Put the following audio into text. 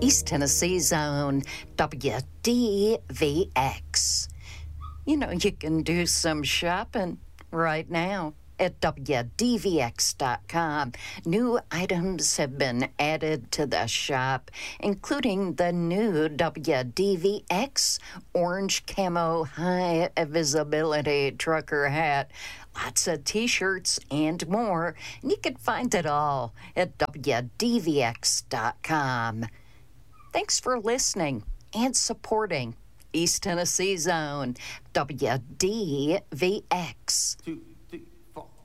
East Tennessee's own WDVX. You know, you can do some shopping right now at WDVX.com. New items have been added to the shop, including the new WDVX orange camo high visibility trucker hat, lots of t-shirts and more. And you can find it all at WDVX.com. Thanks for listening and supporting East Tennessee's own WDVX.